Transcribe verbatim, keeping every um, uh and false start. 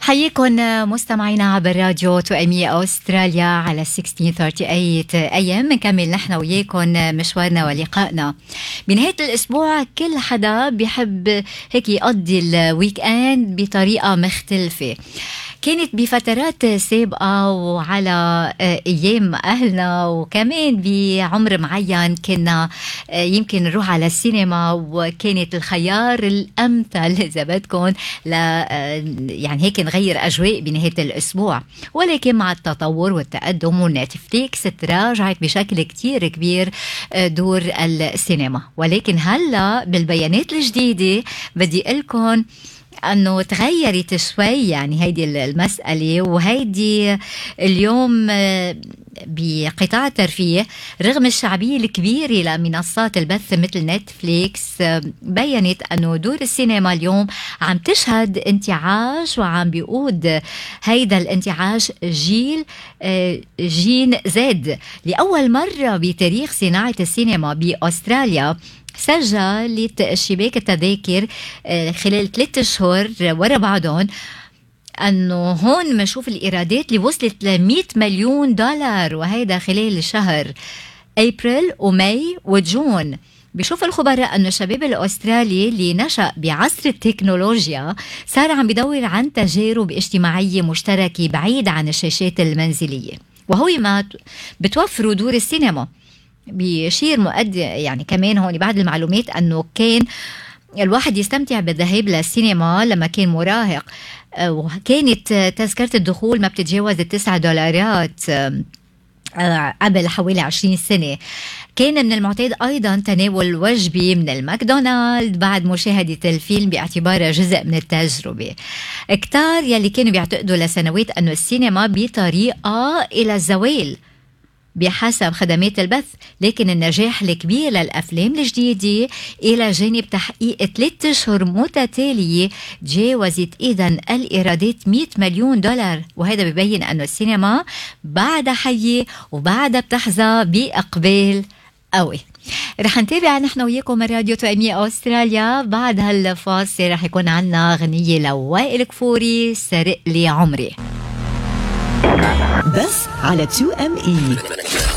حييكم مستمعينا عبر راديو توأمية أستراليا على ستة عشر ثمانية وثلاثين أيام. بنكمل نحن وياكم مشوارنا ولقائنا بنهاية الأسبوع. كل حدا بيحب هيك يقضي الويك اند بطريقة مختلفة. كانت بفترات سابقة وعلى أيام أهلنا وكمان بعمر معين كنا يمكن نروح على السينما، وكانت الخيار الأمثل إذا بدكم ل يعني هيك نغير أجواء بنهاية الأسبوع. ولكن مع التطور والتقدم والنتفليكس تراجعت بشكل كتير كبير دور السينما. ولكن هلأ بالبيانات الجديدة بدي أقولكم أنه تغيرت شوي يعني هيدي المسألة. وهيدي اليوم بقطاع الترفيه رغم الشعبية الكبيرة لمنصات البث مثل نتفليكس بيّنت أنه دور السينما اليوم عم تشهد انتعاش، وعم بيقود هيدا الانتعاش جيل جين زد. لأول مرة بتاريخ صناعة السينما بأستراليا سجلت شباك التذاكر خلال ثلاثة أشهر ورا بعضهم أنه هون منشوف الإيرادات اللي وصلت ل مئة مليون دولار، وهيدا خلال شهر أبريل وماي وجون. بيشوف الخبراء أنه الشباب الأسترالي اللي نشأ بعصر التكنولوجيا صار عم بدور عن تجارب اجتماعية مشتركة بعيد عن الشاشات المنزلية، وهو ما بتوفر دور السينما. بيشير مؤدي يعني كمان هون بعض المعلومات أنه كان الواحد يستمتع بالذهاب للسينما لما كان مراهق، وكانت تذكرة الدخول ما بتتجاوز التسعة دولارات قبل حوالي عشرين سنة. كان من المعتاد أيضا تناول وجبة من الماكدونالد بعد مشاهدة الفيلم باعتبارها جزء من التجربة. كتار يلي كانوا بيعتقدوا لسنوات أنه السينما بطريقة إلى الزوال بحسب خدمات البث، لكن النجاح الكبير للأفلام الجديدة إلى جانب تحقيق ثلاثة أشهر متتالية تجاوزت إذن الإيرادات مئة مليون دولار. وهذا بيبين أنه السينما بعد حية وبعد بتحظى بإقبال قوي. رح نتابع نحن وياكم من راديو توأمية أستراليا. بعد هالفاصل رح يكون عنا غنية لوائل كفوري سرق لي عمري بس على تو ام اي.